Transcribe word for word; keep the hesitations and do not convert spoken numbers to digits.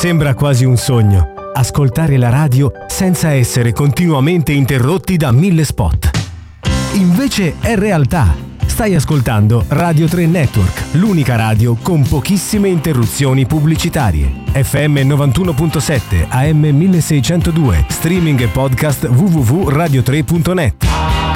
Sembra quasi un sogno, ascoltare la radio senza essere continuamente interrotti da mille spot. Invece è realtà. Stai ascoltando Radio tre Network, l'unica radio con pochissime interruzioni pubblicitarie. F M novantuno virgola sette, A M milleseicentodue, streaming e podcast w w w punto radio tre punto net.